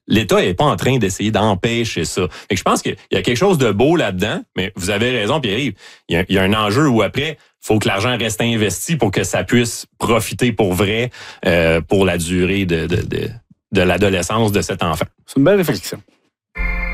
l'État est pas en train d'essayer d'empêcher ça. Fait que je pense qu'il y a quelque chose de beau là-dedans, mais vous avez raison, Pierre-Yves. Il y a un enjeu où après, faut que l'argent reste investi pour que ça puisse profiter pour vrai pour la durée de l'adolescence de cet enfant. C'est une belle réflexion.